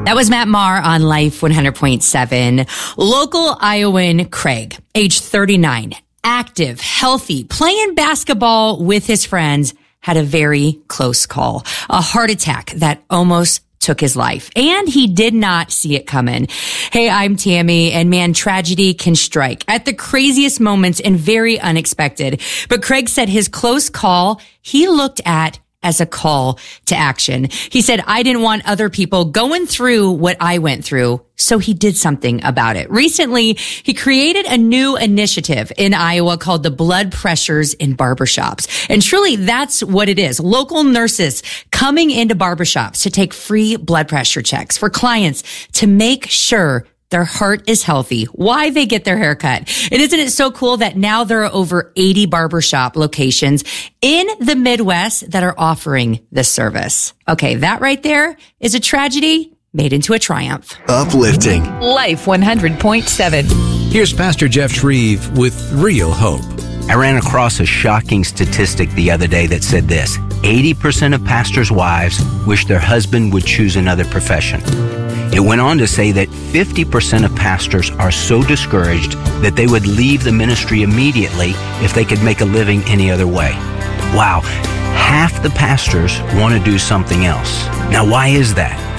That was Matt Maher on Life 100.7. Local Iowan Craig, age 39, active, healthy, playing basketball with his friends, had a very close call. A heart attack that almost took his life, and he did not see it coming. Hey, I'm Tammy, and man, tragedy can strike at the craziest moments and very unexpected. But Craig said his close call, he looked at as a call to action. He said, I didn't want other people going through what I went through, so he did something about it. Recently, he created a new initiative in Iowa called the Blood Pressures in Barbershops. And truly, that's what it is. Local nurses coming into barbershops to take free blood pressure checks for clients to make sure their heart is healthy, why they get their hair cut. And isn't it so cool that now there are over 80 barbershop locations in the Midwest that are offering this service? Okay, that right there is a tragedy made into a triumph. Uplifting. Life 100.7. Here's Pastor Jeff Shreve with Real Hope. I ran across a shocking statistic the other day that said this: 80% of pastors' wives wish their husband would choose another profession. It went on to say that 50% of pastors are so discouraged that they would leave the ministry immediately if they could make a living any other way. Wow, half the pastors want to do something else. Now, why is that?